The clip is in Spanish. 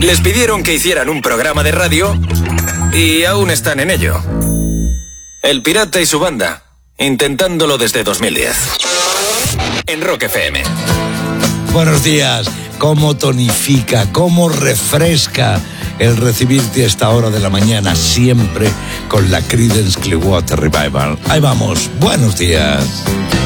Les pidieron que hicieran un programa de radio y aún están en ello. El Pirata y su banda, intentándolo desde 2010. En Rock FM. Buenos días. Cómo tonifica, cómo refresca el recibirte a esta hora de la mañana, siempre con la Creedence Clearwater Revival. Ahí vamos. Buenos días.